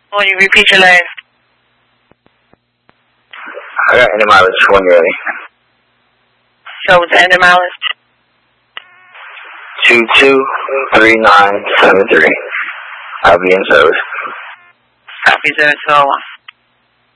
Will you repeat your last? I got any mileage when you're ready. So what's the end of mileage? 223973. I'll be in service. Copy 0201.